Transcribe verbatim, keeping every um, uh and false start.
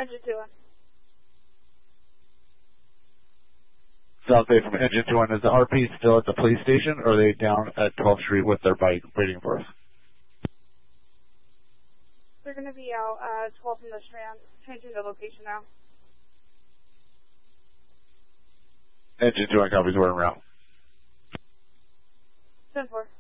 Engine two one. South Bay from Engine two one. Is the R P still at the police station, or are they down at twelfth Street with their bike waiting for us? They're going to be out uh, twelve from the Strand, changing the location now. Engine two one copies, we're en route. ten four.